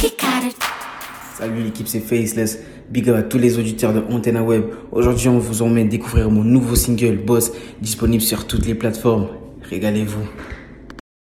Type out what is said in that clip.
Salut l'équipe, c'est Faceless. Big up à tous les auditeurs de Antenna Web. Aujourd'hui, on vous emmène découvrir mon nouveau single, Boss, disponible sur toutes les plateformes. Régalez-vous.